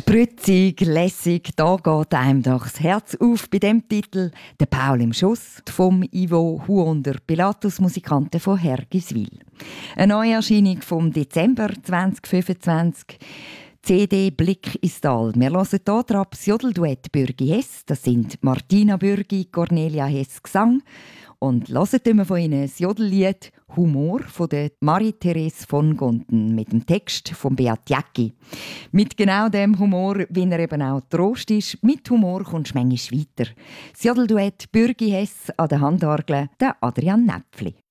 Spritzig, lässig, da geht einem doch das Herz auf bei dem Titel «Der Paul im Schuss» vom Ivo Huonder, Pilatus-Musikanten von Hergiswil. Eine Neuerscheinung vom Dezember 2025. CD «Blick ins Tal». Wir hören hier drauf das Jodelduett Bürgi Hess. Das sind Martina Bürgi, Cornelia Hess Gesang. Und hören wir von ihnen das Jodellied «Humor» von der Marie-Therese von Gunten mit dem Text von Beat Jäcki. Mit genau dem Humor, wie er eben auch Trost ist, mit Humor kommst du manchmal weiter. Das Jodelduett Bürgi Hess an der Handorgel, der Adrian Näpfli.